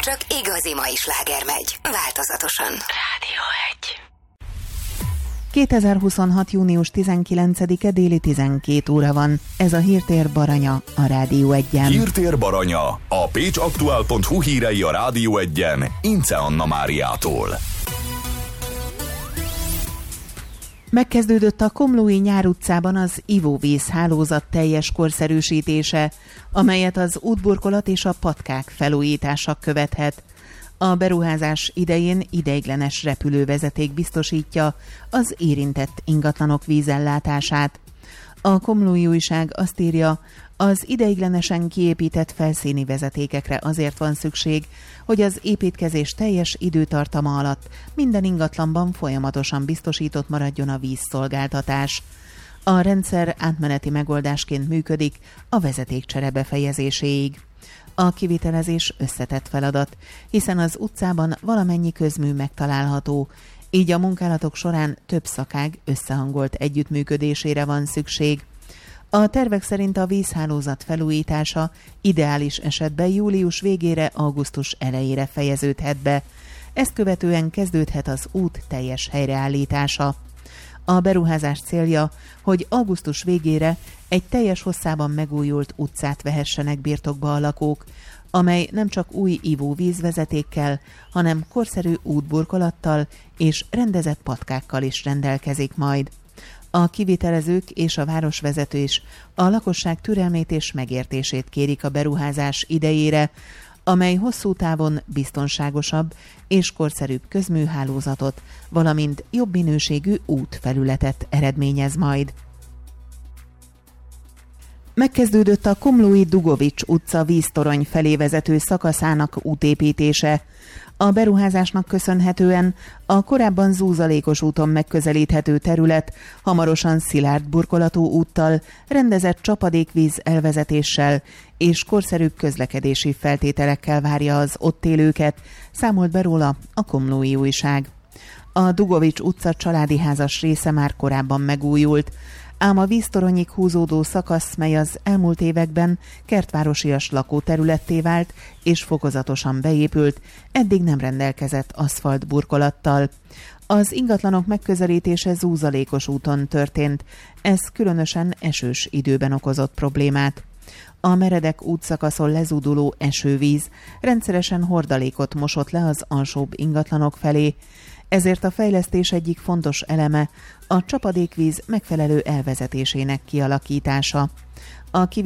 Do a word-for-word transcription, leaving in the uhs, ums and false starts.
Csak igazi mai sláger megy, változatosan. Rádió egy. kétezer-huszonhat. június tizenkilencedike déli tizenkét óra van. Ez a Hírtér Baranya a Rádió egyen. Hírtér Baranya, a pécsaktuál pont hu hírei a Rádió egyen, Ince Anna Máriától. Megkezdődött a Komlói Nyár utcában az ivóvíz hálózat teljes korszerűsítése, amelyet az útburkolat és a patkák felújítása követhet. A beruházás idején ideiglenes repülővezeték biztosítja az érintett ingatlanok vízellátását. A Komlói Újság azt írja, az ideiglenesen kiépített felszíni vezetékekre azért van szükség, hogy az építkezés teljes időtartama alatt minden ingatlanban folyamatosan biztosított maradjon a vízszolgáltatás. A rendszer átmeneti megoldásként működik a vezetékcsere befejezéséig. A kivitelezés összetett feladat, hiszen az utcában valamennyi közmű megtalálható, így a munkálatok során több szakág összehangolt együttműködésére van szükség. A tervek szerint a vízhálózat felújítása ideális esetben július végére, augusztus elejére fejeződhet be. Ezt követően kezdődhet az út teljes helyreállítása. A beruházás célja, hogy augusztus végére egy teljes hosszában megújult utcát vehessenek birtokba a lakók, amely nem csak új ivóvízvezetékkel, hanem korszerű útburkolattal és rendezett patkákkal is rendelkezik majd. A kivitelezők és a városvezető is a lakosság türelmét és megértését kérik a beruházás idejére, amely hosszú távon biztonságosabb és korszerűbb közműhálózatot, valamint jobb minőségű útfelületet eredményez majd. Megkezdődött a Komlói Dugovics utca víztorony felé vezető szakaszának útépítése. A beruházásnak köszönhetően a korábban zúzalékos úton megközelíthető terület hamarosan szilárd burkolatú úttal, rendezett csapadékvíz elvezetéssel és korszerűbb közlekedési feltételekkel várja az ott élőket, számolt be róla a Komlói Újság. A Dugovics utca családi házas része már korábban megújult, ám a víztoronyig húzódó szakasz, mely az elmúlt években kertvárosias lakóterületté vált és fokozatosan beépült, eddig nem rendelkezett aszfalt burkolattal. Az ingatlanok megközelítése zúzalékos úton történt, ez különösen esős időben okozott problémát. A meredek útszakaszon lezúduló esővíz rendszeresen hordalékot mosott le az alsóbb ingatlanok felé, ezért a fejlesztés egyik fontos eleme a csapadékvíz megfelelő elvezetésének kialakítása. A